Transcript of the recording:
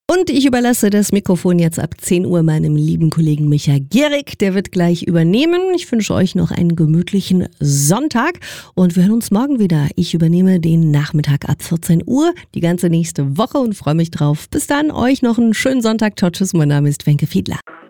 Und ich überlasse das Mikrofon jetzt ab 10 Uhr meinem lieben Kollegen Micha Gierig. Der wird gleich übernehmen. Ich wünsche euch noch einen gemütlichen Sonntag und wir hören uns morgen wieder. Ich übernehme den Nachmittag ab 14 Uhr, die ganze nächste Woche und freue mich drauf. Bis dann, euch noch einen schönen Sonntag. Ciao, tschüss, mein Name ist Wenke Fiedler.